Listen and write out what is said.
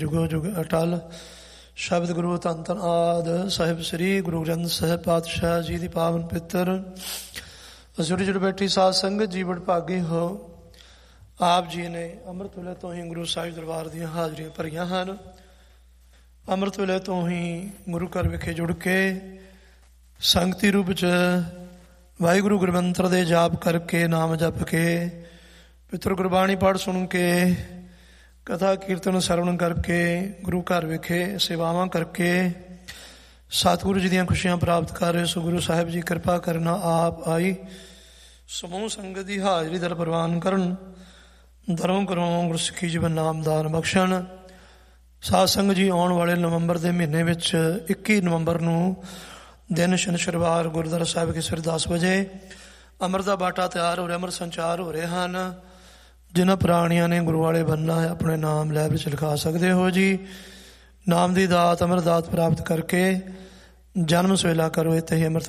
ਜੁਗੋ ਜੁਗ ਅਟਲ। ਸ਼ਬਦ ਗੁਰੂ ਧੰਨ ਧੰਨ ਆਦਿ ਸਾਹਿਬ ਸ੍ਰੀ ਗੁਰੂ ਗ੍ਰੰਥ ਸਾਹਿਬ ਪਾਤਸ਼ਾਹ ਜੀ ਦੀ ਪਾਵਨ ਪਿੱਤਰ ਅਸੁਰੀ ਜੁੜ ਬੈਠੀ ਸਾਧ ਸੰਗਤ ਜੀ ਬੜ ਭਾਗੀ ਹੋ। ਆਪ ਜੀ ਨੇ ਅੰਮ੍ਰਿਤ ਵੇਲੇ ਤੋਂ ਹੀ ਗੁਰੂ ਸਾਹਿਬ ਦਰਬਾਰ ਦੀਆਂ ਹਾਜ਼ਰੀਆਂ ਭਰੀਆਂ ਹਨ। ਅੰਮ੍ਰਿਤ ਵੇਲੇ ਤੋਂ ਹੀ ਗੁਰੂ ਘਰ ਵਿਖੇ ਜੁੜ ਕੇ ਸੰਗਤੀ ਰੂਪ 'ਚ ਵਾਹਿਗੁਰੂ ਗੁਰਮੰਤਰ ਦੇ ਜਾਪ ਕਰਕੇ, ਨਾਮ ਜਪ ਕੇ, ਪਿੱਤਰ ਗੁਰਬਾਣੀ ਪੜ੍ਹ ਸੁਣ ਕੇ, ਕਥਾ ਕੀਰਤਨ ਸਰਵਣ ਕਰਕੇ, ਗੁਰੂ ਘਰ ਵਿਖੇ ਸੇਵਾਵਾਂ ਕਰਕੇ ਸਤਿਗੁਰੂ ਜੀ ਦੀਆਂ ਖੁਸ਼ੀਆਂ ਪ੍ਰਾਪਤ ਕਰ ਰਹੇ। ਸੋ ਗੁਰੂ ਸਾਹਿਬ ਜੀ ਕਿਰਪਾ ਕਰਨਾ ਆਪ ਆਈ ਸਮੂਹ ਸੰਗਤ ਦੀ ਹਾਜ਼ਰੀ ਦਰ ਪ੍ਰਵਾਨ ਕਰਨ। ਦਰੋਂ ਕਰੋਂ ਗੁਰਸਿੱਖੀ ਜੀਵਨ ਨਾਮਦਾਨ ਬਖਸ਼ਣ। ਸਾਧ ਸੰਗਤ ਜੀ ਆਉਣ ਵਾਲੇ ਨਵੰਬਰ ਦੇ ਮਹੀਨੇ ਵਿੱਚ 21 ਨਵੰਬਰ ਨੂੰ ਦਿਨ ਸ਼ਨਿਚਰਵਾਰ ਗੁਰਦੁਆਰਾ ਸਾਹਿਬ ਕੇ ਸਵੇਰੇ 10 ਵਜੇ ਅੰਮ੍ਰਿਤ ਦਾ ਬਾਟਾ ਤਿਆਰ ਹੋ ਰਿਹਾ, ਅੰਮ੍ਰਿਤ ਸੰਚਾਰ ਹੋ ਰਹੇ ਹਨ। ਜਿਨ੍ਹਾਂ ਪ੍ਰਾਣੀਆਂ ਨੇ ਗੁਰੂ ਵਾਲੇ ਬਣਨਾ ਹੈ ਆਪਣੇ ਨਾਮ ਲੈਬ ਵਿੱਚ ਲਿਖਾ ਸਕਦੇ ਹੋ ਜੀ। ਨਾਮ ਦੀ ਦਾਤ ਅੰਮ੍ਰਿਤ ਦਾਤ ਪ੍ਰਾਪਤ ਕਰਕੇ ਜਨਮ ਸਵੇਲਾ ਕਰੋ। ਇੱਥੇ ਹੀ ਅੰਮ੍ਰਿਤ